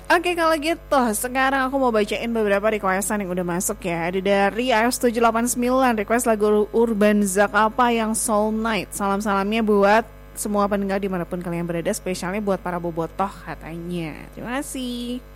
Oke kalau gitu, sekarang aku mau bacain beberapa requestan yang udah masuk ya. Ada dari AF789, request lagu Urban Zakapa yang Soul Night. Salam-salamnya buat semua pendengar dimanapun kalian berada, spesialnya buat para bobotoh katanya. Terima kasih.